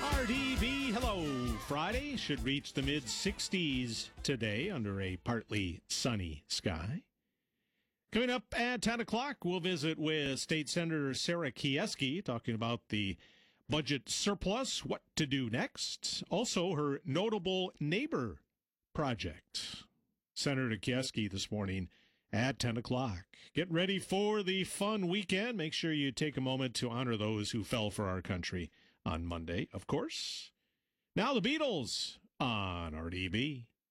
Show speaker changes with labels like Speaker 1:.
Speaker 1: RDB, hello. Friday should reach the mid-60s today under a partly sunny sky. Coming up at 10 o'clock, we'll visit with State Senator Sarah Kieski talking about the budget surplus, what to do next. Also, her notable neighbor project. Senator Kieski this morning at 10 o'clock. Get ready for the fun weekend. Make sure you take a moment to honor those who fell for our country on Monday, of course. Now the Beatles on RDB.